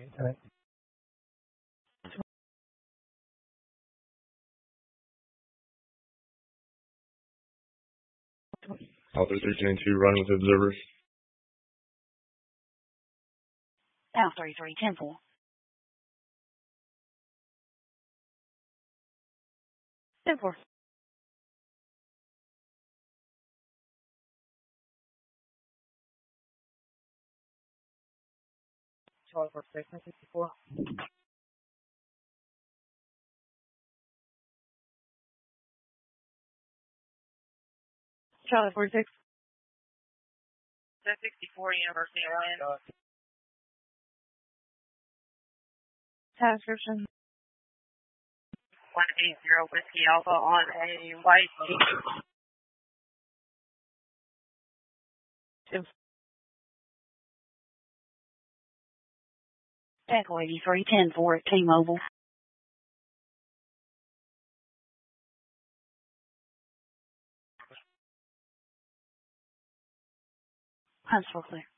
Alpha 13-2, running with observers. Alpha 33-10-4. Ten four. Charlie for 64. Charlie 46. 64, University of Orlando. Task description. 180 Whiskey Alpha on a white Jeep. Echo 83-10-4 at T-Mobile. Huntsville clear.